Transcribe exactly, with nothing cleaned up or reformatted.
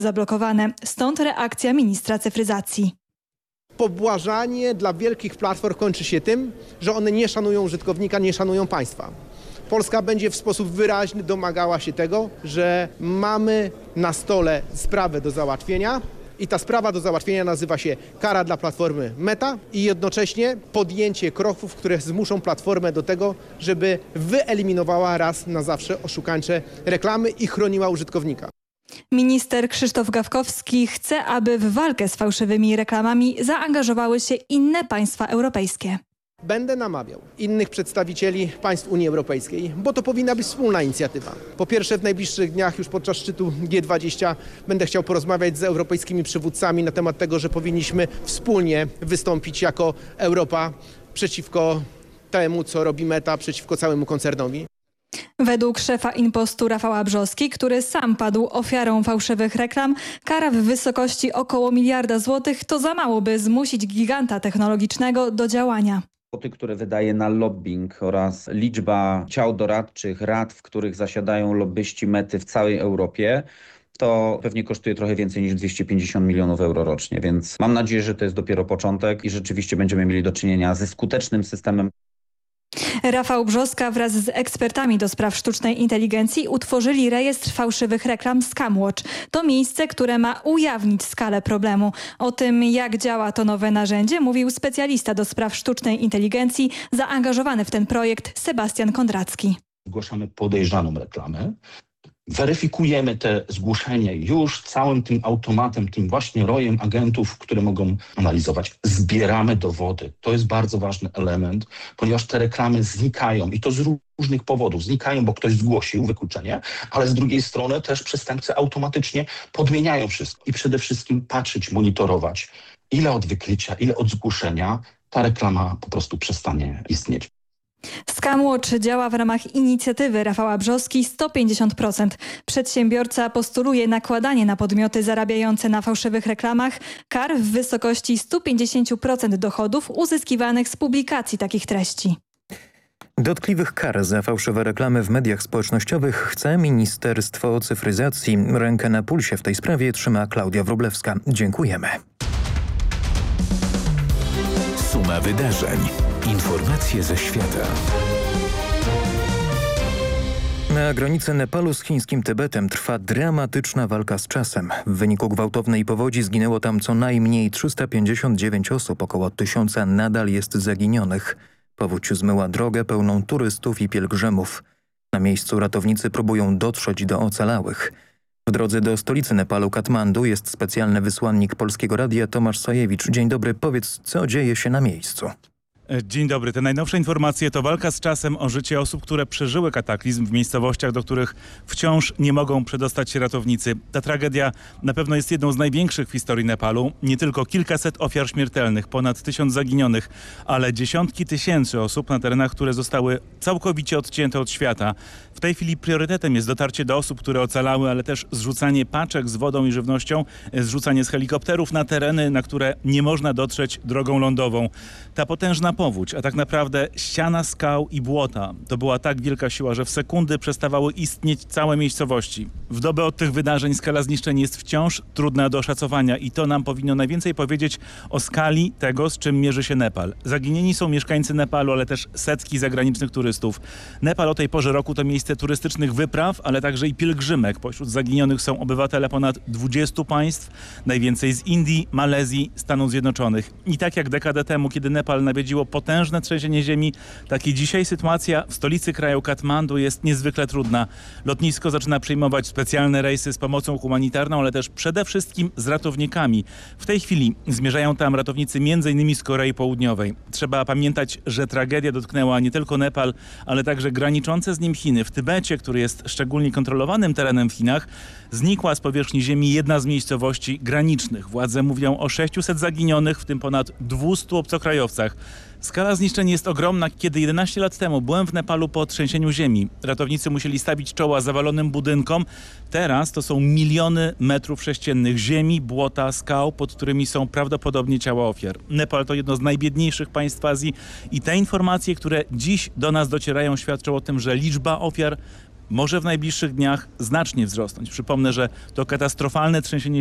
zablokowane. Stąd reakcja ministra cyfryzacji. Pobłażanie dla wielkich platform kończy się tym, że one nie szanują użytkownika, nie szanują państwa. Polska będzie w sposób wyraźny domagała się tego, że mamy na stole sprawę do załatwienia i ta sprawa do załatwienia nazywa się kara dla platformy Meta i jednocześnie podjęcie kroków, które zmuszą platformę do tego, żeby wyeliminowała raz na zawsze oszukańcze reklamy i chroniła użytkownika. Minister Krzysztof Gawkowski chce, aby w walkę z fałszywymi reklamami zaangażowały się inne państwa europejskie. Będę namawiał innych przedstawicieli państw Unii Europejskiej, bo to powinna być wspólna inicjatywa. Po pierwsze, w najbliższych dniach, już podczas szczytu G dwadzieścia, będę chciał porozmawiać z europejskimi przywódcami na temat tego, że powinniśmy wspólnie wystąpić jako Europa przeciwko temu, co robi Meta, przeciwko całemu koncernowi. Według szefa Inpostu Rafała Brzoski, który sam padł ofiarą fałszywych reklam, kara w wysokości około miliarda złotych to za mało, by zmusić giganta technologicznego do działania. Kwoty, które wydaje na lobbying oraz liczba ciał doradczych, rad, w których zasiadają lobbyści Mety w całej Europie, to pewnie kosztuje trochę więcej niż dwieście pięćdziesiąt milionów euro rocznie, więc mam nadzieję, że to jest dopiero początek i rzeczywiście będziemy mieli do czynienia ze skutecznym systemem. Rafał Brzoska wraz z ekspertami do spraw sztucznej inteligencji utworzyli rejestr fałszywych reklam Scamwatch. To miejsce, które ma ujawnić skalę problemu. O tym, jak działa to nowe narzędzie, mówił specjalista do spraw sztucznej inteligencji zaangażowany w ten projekt Sebastian Kondracki. Zgłaszamy podejrzaną reklamę. Weryfikujemy te zgłoszenia już całym tym automatem, tym właśnie rojem agentów, które mogą analizować. Zbieramy dowody. To jest bardzo ważny element, ponieważ te reklamy znikają i to z różnych powodów. Znikają, bo ktoś zgłosił wykluczenie, ale z drugiej strony też przestępcy automatycznie podmieniają wszystko. I przede wszystkim patrzeć, monitorować, ile od wykrycia, ile od zgłoszenia ta reklama po prostu przestanie istnieć. Scamwatch działa w ramach inicjatywy Rafała Brzoski sto pięćdziesiąt procent. Przedsiębiorca postuluje nakładanie na podmioty zarabiające na fałszywych reklamach kar w wysokości sto pięćdziesiąt procent dochodów uzyskiwanych z publikacji takich treści. Dotkliwych kar za fałszywe reklamy w mediach społecznościowych chce Ministerstwo Cyfryzacji. Rękę na pulsie w tej sprawie trzyma Klaudia Wróblewska. Dziękujemy. Suma wydarzeń. Informacje ze świata. Na granicy Nepalu z chińskim Tybetem trwa dramatyczna walka z czasem. W wyniku gwałtownej powodzi zginęło tam co najmniej trzysta pięćdziesiąt dziewięć osób, około tysiąca nadal jest zaginionych. Powódź zmyła drogę pełną turystów i pielgrzymów. Na miejscu ratownicy próbują dotrzeć do ocalałych. W drodze do stolicy Nepalu, Katmandu, jest specjalny wysłannik Polskiego Radia Tomasz Sajewicz. Dzień dobry, powiedz, co dzieje się na miejscu? Dzień dobry. Te najnowsze informacje to walka z czasem o życie osób, które przeżyły kataklizm w miejscowościach, do których wciąż nie mogą przedostać się ratownicy. Ta tragedia na pewno jest jedną z największych w historii Nepalu. Nie tylko kilkaset ofiar śmiertelnych, ponad tysiąc zaginionych, ale dziesiątki tysięcy osób na terenach, które zostały całkowicie odcięte od świata. W tej chwili priorytetem jest dotarcie do osób, które ocalały, ale też zrzucanie paczek z wodą i żywnością, zrzucanie z helikopterów na tereny, na które nie można dotrzeć drogą lądową. Ta potężna powódź, a tak naprawdę ściana skał i błota. To była tak wielka siła, że w sekundy przestawały istnieć całe miejscowości. W dobę od tych wydarzeń skala zniszczeń jest wciąż trudna do oszacowania i to nam powinno najwięcej powiedzieć o skali tego, z czym mierzy się Nepal. Zaginieni są mieszkańcy Nepalu, ale też setki zagranicznych turystów. Nepal o tej porze roku to miejsce turystycznych wypraw, ale także i pielgrzymek. Pośród zaginionych są obywatele ponad dwudziestu państw, najwięcej z Indii, Malezji, Stanów Zjednoczonych. I tak jak dekadę temu, kiedy Nepal nawiedziło potężne trzęsienie ziemi, tak i dzisiaj sytuacja w stolicy kraju Katmandu jest niezwykle trudna. Lotnisko zaczyna przyjmować specjalne rejsy z pomocą humanitarną, ale też przede wszystkim z ratownikami. W tej chwili zmierzają tam ratownicy między innymi z Korei Południowej. Trzeba pamiętać, że tragedia dotknęła nie tylko Nepal, ale także graniczące z nim Chiny. W Tybecie, który jest szczególnie kontrolowanym terenem w Chinach, znikła z powierzchni ziemi jedna z miejscowości granicznych. Władze mówią o sześciuset zaginionych, w tym ponad dwustu obcokrajowcach. Skala zniszczeń jest ogromna. Kiedy jedenaście lat temu byłem w Nepalu po trzęsieniu ziemi, ratownicy musieli stawić czoła zawalonym budynkom. Teraz to są miliony metrów sześciennych ziemi, błota, skał, pod którymi są prawdopodobnie ciała ofiar. Nepal to jedno z najbiedniejszych państw Azji i te informacje, które dziś do nas docierają, świadczą o tym, że liczba ofiar może w najbliższych dniach znacznie wzrosnąć. Przypomnę, że to katastrofalne trzęsienie